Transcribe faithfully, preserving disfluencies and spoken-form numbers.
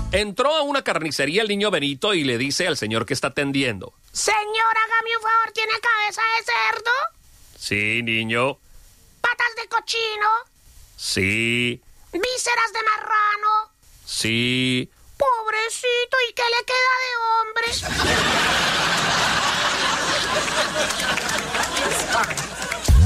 Entró a una carnicería el niño Benito y le dice al señor que está atendiendo: Señor, hágame un favor, ¿tiene cabeza de cerdo? Sí, niño. ¿Patas de cochino? Sí. ¿Vísceras de marrano? Sí. Pobrecito, ¿y qué le queda de hombre?